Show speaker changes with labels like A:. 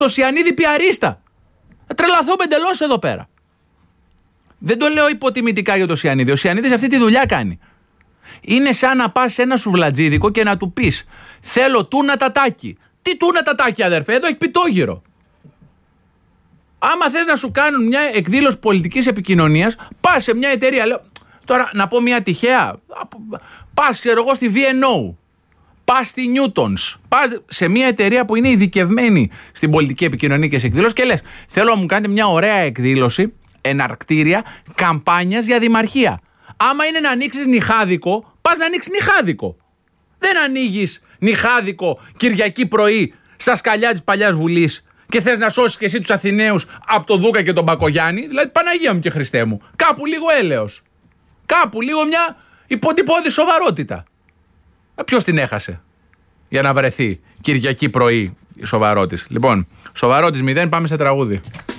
A: το Σιανίδη πιαρίστα. Τρελαθώ εντελώς εδώ πέρα. Δεν το λέω υποτιμητικά για το Σιανίδη. Ο Σιανίδης αυτή τη δουλειά κάνει. Είναι σαν να πας σε ένα σουβλατζίδικο και να του πεις: θέλω τούνα τατάκι. Τι τούνα τατάκι, αδερφέ, εδώ έχει πιτόγυρο. Άμα θες να σου κάνουν μια εκδήλωση πολιτικής επικοινωνίας, πας σε μια εταιρεία. Λέω, τώρα να πω μια τυχαία. Πας, ξέρω εγώ, στη VNO. Πας στη Newtons. Πας σε μια εταιρεία που είναι ειδικευμένη στην πολιτική επικοινωνία και σε εκδήλωση και λες: θέλω να μου κάνετε μια ωραία εκδήλωση εναρκτήρια καμπάνιας για δημαρχία. Άμα είναι να ανοίξεις νιχάδικο, πας να ανοίξεις νιχάδικο. Δεν ανοίγεις νιχάδικο Κυριακή πρωί στα σκαλιά της παλιάς Βουλής και θες να σώσεις και εσύ τους Αθηναίους από τον Δούκα και τον Μπακογιάννη. Δηλαδή, Παναγία μου και Χριστέ μου. Κάπου λίγο έλεος. Κάπου λίγο μια υποτυπώδη σοβαρότητα. Ποιος την έχασε για να βρεθεί Κυριακή πρωί η σοβαρότης. Λοιπόν, σοβαρότης 0, πάμε σε τραγούδι.